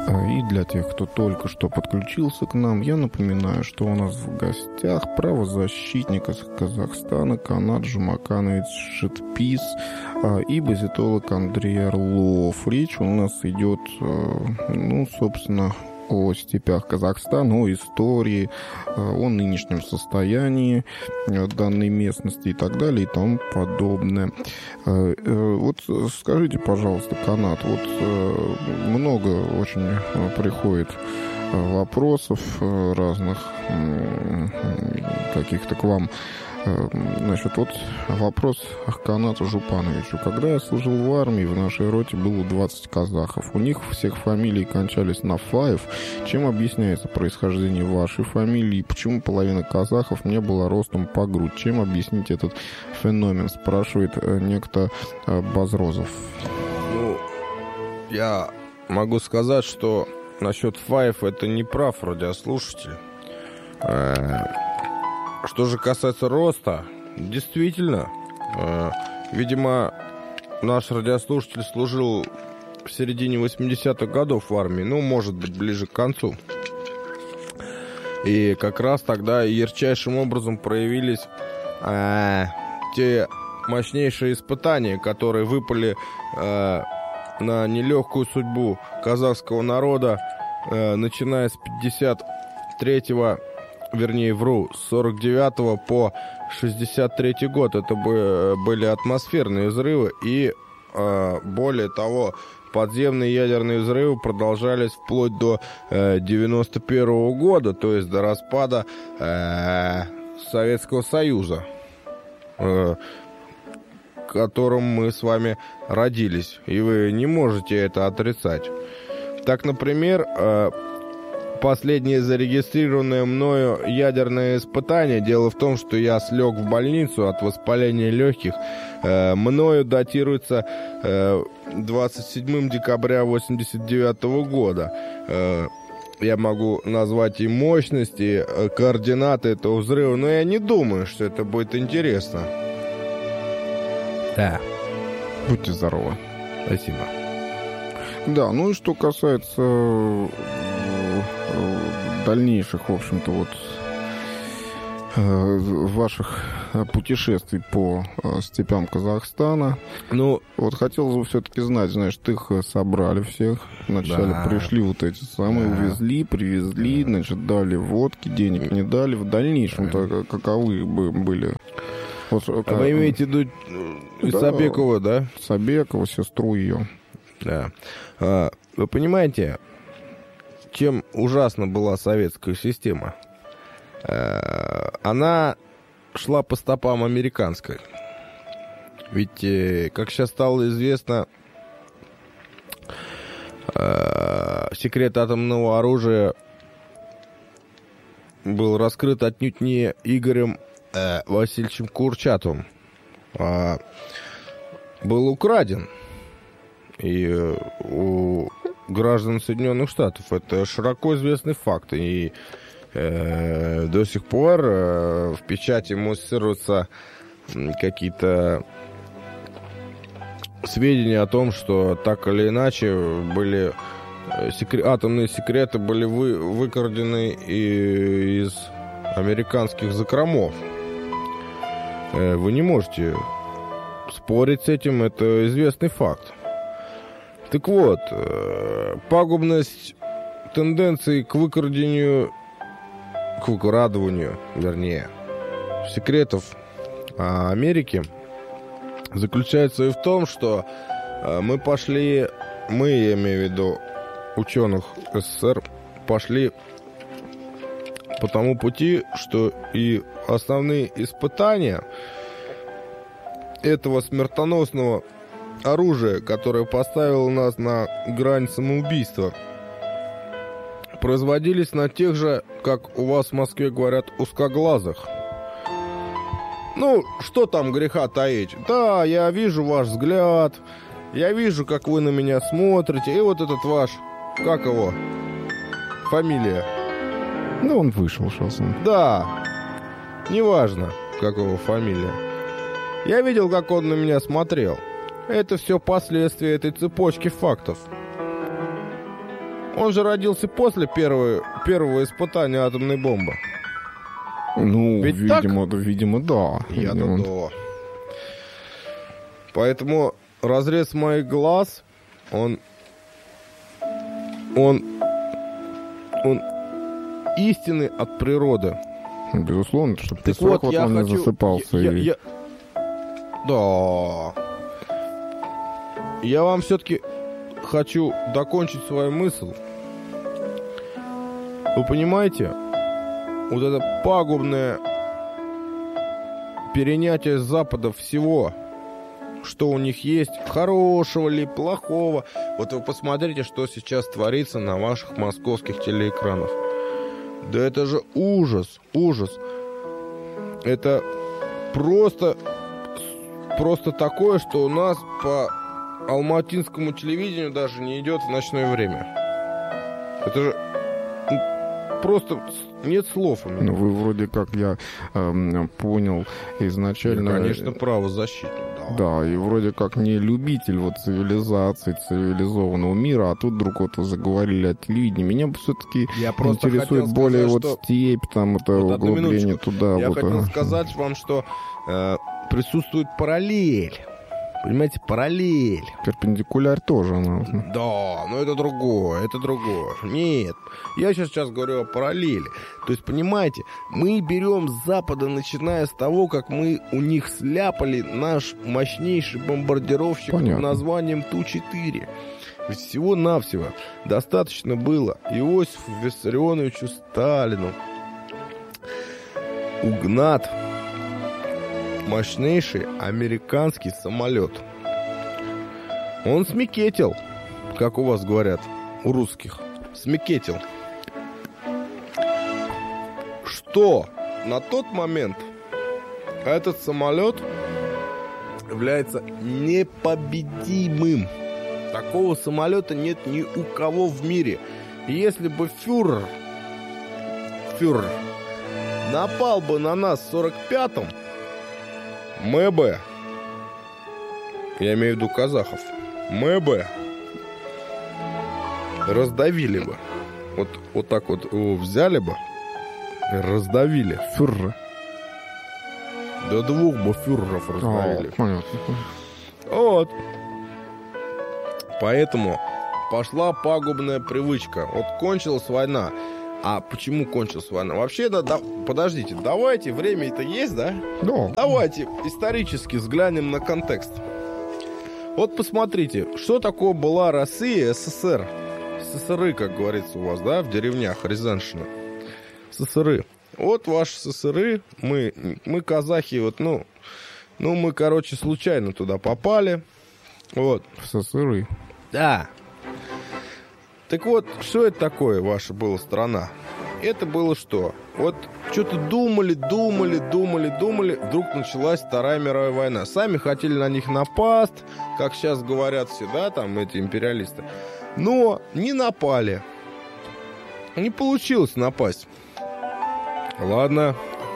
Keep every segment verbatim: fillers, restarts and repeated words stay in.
И для тех, кто только что подключился к нам, я напоминаю, что у нас в гостях правозащитник из Казахстана Канат Жумаканович Шитпис и базитолог Андрей Орлов. Речь у нас идет, ну, собственно, о степях Казахстана, о истории, о нынешнем состоянии данной местности и так далее и тому подобное. Вот скажите, пожалуйста, Канат, вот много очень приходит вопросов разных каких-то к вам. Значит, вот вопрос к Канату Жупановичу. Когда я служил в армии, в нашей роте было двадцать казахов. У них всех фамилии кончались на Фаев. Чем объясняется происхождение вашей фамилии? Почему половина казахов не была ростом по грудь? Чем объяснить этот феномен? Спрашивает некто Базрозов. Ну, я могу сказать, что насчет Фаев это не прав радиослушатель. Что же касается роста, действительно, э, видимо, наш радиослушатель служил в середине восьмидесятых годов в армии, ну, может быть, ближе к концу. И как раз тогда ярчайшим образом проявились э, те мощнейшие испытания, которые выпали э, на нелегкую судьбу казахского народа, э, начиная с пятьдесят третьего, вернее, вру, с сорок девятого по шестьдесят третий год. Это были атмосферные взрывы, и э, более того, подземные ядерные взрывы продолжались вплоть до э, девяносто первого года, то есть до распада э, Советского Союза, э, в котором мы с вами родились, и вы не можете это отрицать. Так, например, э, последнее зарегистрированное мною ядерное испытание. Дело в том, что я слег в больницу от воспаления легких. Э, мною датируется э, двадцать седьмого декабря восемьдесят девятого года. Э, я могу назвать и мощности, и координаты этого взрыва, но я не думаю, что это будет интересно. Да. Будьте здоровы. Спасибо. Да, ну и что касается дальнейших, в общем-то, вот ваших путешествий по степям Казахстана. Ну, вот хотелось бы все-таки знать, знаешь, ты их собрали всех, вначале да. пришли вот эти самые, да. увезли, привезли, да. значит, дали водки, денег не дали. В дальнейшем-то каковы бы были? Вот, а как... вы имеете в виду да, Сабекова, да? Сабекова, сестру ее. Да. А, вы понимаете, чем ужасна была советская система? Она шла по стопам американской. Ведь, как сейчас стало известно, секрет атомного оружия был раскрыт отнюдь не Игорем Васильевичем Курчатовым, а был украден. И у граждан Соединенных Штатов это широко известный факт. И э, до сих пор э, в печати муссируются какие-то сведения о том, что так или иначе были секрет, атомные секреты были вы, выкрадены и из американских закромов. Э, вы не можете спорить с этим, это известный факт. Так вот, пагубность тенденции к выкрадению, к выкрадыванию, вернее, секретов Америки заключается и в том, что мы пошли, мы, я имею в виду ученых СССР, пошли по тому пути, что и основные испытания этого смертоносного оружие, которое поставило нас на грань самоубийства, производились на тех же, как у вас в Москве говорят, узкоглазых. Ну, что там греха таить? Да, я вижу ваш взгляд, я вижу, как вы на меня смотрите, и вот этот ваш, как его, фамилия? Ну, он вышел сейчас. Да, неважно, как его фамилия. Я видел, как он на меня смотрел. Это все последствия этой цепочки фактов. Он же родился после первого, первого испытания атомной бомбы. Ну, Ведь видимо, так? видимо, да. Я-то Видимо. да. Поэтому разрез моих глаз, он... Он... Он истинный от природы. Безусловно, чтобы Так песок вот, вот я он не хочу... засыпался. Я, и- я- Да. Я вам все-таки хочу докончить свою мысль. Вы понимаете, вот это пагубное перенятие с Запада всего, что у них есть, хорошего ли, плохого. Вот вы посмотрите, что сейчас творится на ваших московских телеэкранах. Да это же ужас, ужас. Это просто, просто такое, что у нас по алматинскому телевидению даже не идет в ночное время. Это же ну, просто нет слов у меня. Ну, вы вроде как, я эм, понял, изначально... Я, конечно, правозащитник. Да, и вроде как не любитель вот цивилизации, цивилизованного мира, а тут вдруг вот заговорили о телевидении. Меня все-таки Я просто интересует хотел более сказать, вот что- степь, там это Вот одну углубление минуточку. туда. Я вот, хотел а. сказать вам, что э, присутствует параллель. Понимаете, параллель. Перпендикуляр тоже она. Да, но это другое, это другое. Нет, я сейчас, сейчас говорю о параллели. То есть, понимаете, мы берем с Запада, начиная с того, как мы у них сляпали наш мощнейший бомбардировщик под Понятно. названием Ту четыре. Ведь всего-навсего достаточно было Иосифу Виссарионовичу Сталину угнать мощнейший американский самолет. Он смекетил, как у вас говорят, у русских. Смекетил. Что на тот момент этот самолет является непобедимым. Такого самолета нет ни у кого в мире. И если бы фюрер, фюрер напал бы на нас в сорок пятом, мы бы, я имею в виду казахов, мы бы раздавили бы. Вот, вот так вот его взяли бы и раздавили. Фюрер. До двух бы фюреров А, раздавили. понятно. Вот. Поэтому пошла пагубная привычка. Вот кончилась война. А почему кончилась война? Вообще, да, да, подождите, давайте, время-то есть, да? Да. Давайте исторически взглянем на контекст. Вот посмотрите, что такое была Россия, СССР. СССРы, как говорится у вас, да, в деревнях Рязанщина. СССРы. Вот ваши СССРы, мы, мы казахи, вот, ну, ну, мы, короче, случайно туда попали. Вот. В СССР. Да. Так вот, что это такое ваша была страна? Это было что? Вот что-то думали, думали, думали, думали. Вдруг началась Вторая мировая война. Сами хотели на них напасть, как сейчас говорят все, да, там эти империалисты. Но не напали. Не получилось напасть. Ладно.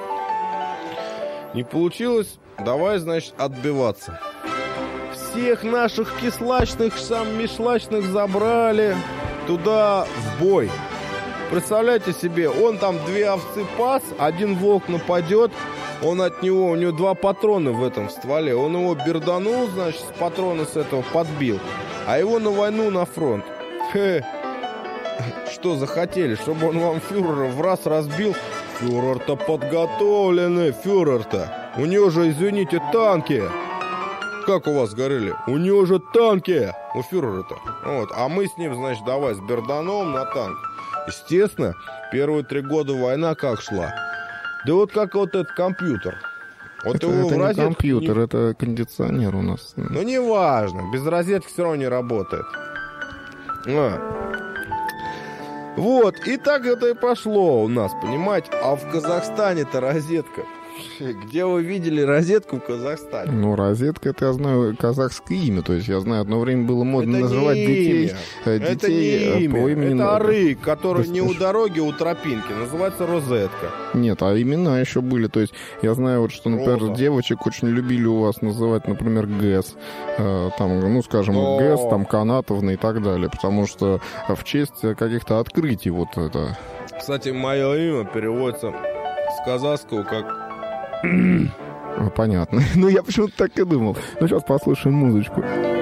Не получилось, давай, значит, отбиваться. Всех наших кислачных, сам мишлачных забрали туда в бой. Представляете себе, он там две овцы пас, один волк нападет, он от него, у него два патрона в этом стволе, он его берданул, значит, с патрона с этого подбил, а его на войну, на фронт. Хе. Что захотели, чтобы он вам фюрера в раз разбил? Фюрер-то подготовленный, фюрер-то. У него же, извините, танки. Как у вас говорили? У него же танки. У фюрера-то. Вот. А мы с ним, значит, давай с берданом на танк. Естественно, первые три года война как шла? Да вот как вот этот компьютер. Вот Это, его это в не розетку компьютер, не- это кондиционер у нас. Ну, неважно. Без розетки все равно не работает. А. Вот. И так это и пошло у нас, понимаете? А в Казахстане-то розетка. Где вы видели розетку в Казахстане? Ну, розетка, это я знаю казахское имя. То есть я знаю, одно время было модно это называть не детей, имя. детей Это не имя. по имени... Это арык, который Да, не у дороги, а у тропинки. Называется розетка. Нет, а имена еще были. То есть я знаю, вот, что, например, Роза. девочек очень любили у вас называть, например, ГЭС. Э, там, ну, скажем, О. ГЭС, там, Канатовна и так далее. Потому что в честь каких-то открытий вот это... Кстати, мое имя переводится с казахского как... Понятно. Ну, я почему-то так и думал. Ну, сейчас послушаем музычку.